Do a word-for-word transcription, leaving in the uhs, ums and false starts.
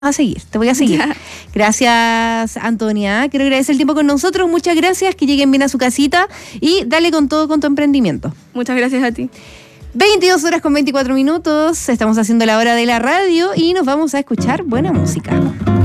a seguir, te voy a seguir. Ya. Gracias, Antonia. Quiero agradecer el tiempo con nosotros. Muchas gracias, que lleguen bien a su casita y dale con todo con tu emprendimiento. Muchas gracias a ti. veintidós horas con veinticuatro minutos. Estamos haciendo la hora de la radio y nos vamos a escuchar buena música.